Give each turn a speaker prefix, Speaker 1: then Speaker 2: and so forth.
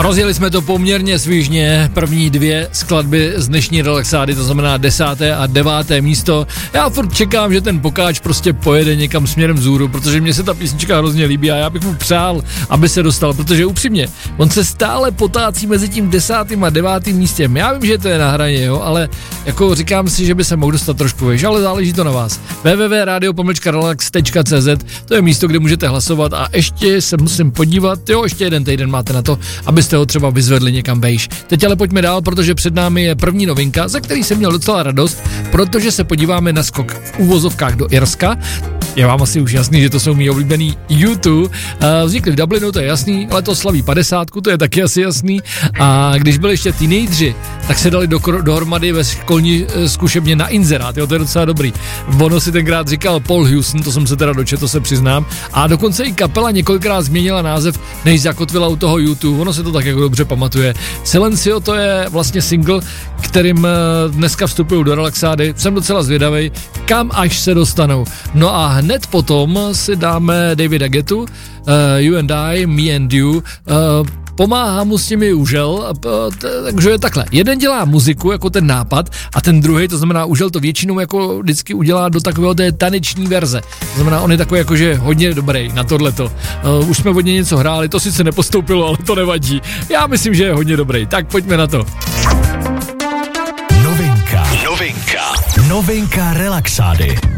Speaker 1: Rozjeli jsme to poměrně svižně, první dvě skladby z dnešní relaxády, to znamená 10. a 9. místo. Já furt čekám, že ten pokáč prostě pojede někam směrem vzhůru, protože mně se ta písnička hrozně líbí a já bych mu přál, aby se dostal, protože upřímně, on se stále potácí mezi tím 10. a 9. místem. Já vím, že to je na hraně, jo, ale jako říkám si, že by se mohl dostat trošku výš, ale záleží to na vás. www.radio-relax.cz, to je místo, kde můžete hlasovat a ještě se musím podívat, jo, ještě jeden týden máte na to, abyste ho třeba vyzvedli někam vejš. Teď ale pojďme dál, protože před námi je první novinka, za který jsem měl docela radost, protože se podíváme na skok v úvozovkách do Irska. Je vám asi už jasný, že to jsou mý oblíbený U2. Vznikli v Dublinu, to je jasný, ale to slaví 50, to je taky asi jasný. A když byli ještě teenageři, tak se dali dohromady ve školní zkušebně na inzerát, jo, to je docela dobrý. Ono si tenkrát říkal Paul Houston, to jsem se teda dočetl, to se přiznám. A dokonce i kapela několikrát změnila název, než zakotvila u toho U2, ono se to tak jako dobře pamatuje. Silencio, to je vlastně single, kterým dneska vstupují do relaxády. Jsem docela zvědavej, kam až se dostanou. No a hned potom si dáme Davida Guettu, You and I, Me and You, pomáhá mu s těmi Užel, takže je takhle. Jeden dělá muziku, jako ten nápad, a ten druhý, to znamená Užel, to většinou jako vždycky udělá do takového té taneční verze. To znamená, on je takový jakože hodně dobrý na tohleto. Už jsme od něj něco hráli, to sice nepostoupilo, ale to nevadí. Já myslím, že je hodně dobrý. Tak pojďme na to.
Speaker 2: Novinka relaxády.